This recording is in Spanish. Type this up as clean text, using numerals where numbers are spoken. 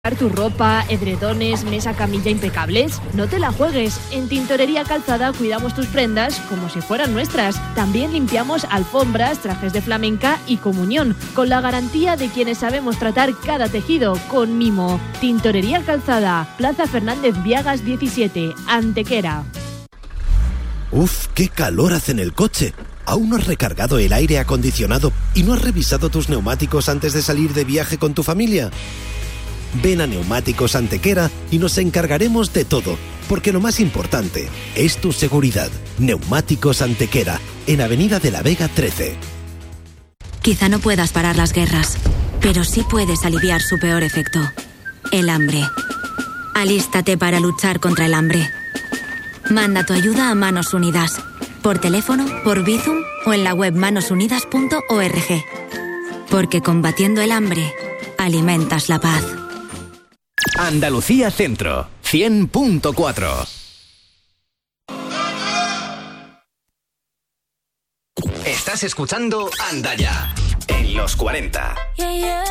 ¿Tu ropa, edredones, mesa, camilla impecables? No te la juegues. En Tintorería Calzada cuidamos tus prendas como si fueran nuestras. También limpiamos alfombras, trajes de flamenca y comunión, con la garantía de quienes sabemos tratar cada tejido con mimo. Tintorería Calzada, Plaza Fernández Viagas 17, Antequera. ¡Uf, qué calor hace en el coche! ¿Aún no has recargado el aire acondicionado y no has revisado tus neumáticos antes de salir de viaje con tu familia? Ven a Neumáticos Antequera y nos encargaremos de todo, porque lo más importante es tu seguridad. Neumáticos Antequera, en Avenida de la Vega 13. Quizá no puedas parar las guerras, pero sí puedes aliviar su peor efecto: el hambre. Alístate para luchar contra el hambre. Manda tu ayuda a Manos Unidas, por teléfono, por Bizum o en la web manosunidas.org. Porque combatiendo el hambre, alimentas la paz. Andalucía Centro, 100.4. Estás escuchando Anda Ya, en los 40.